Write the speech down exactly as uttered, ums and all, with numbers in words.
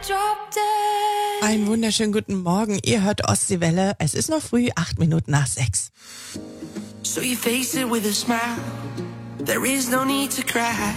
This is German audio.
Einen wunderschönen guten Morgen. Ihr hört Ostseewelle. Es ist noch früh, acht Minuten nach sechs. So you face it with a smile. There is no need to cry.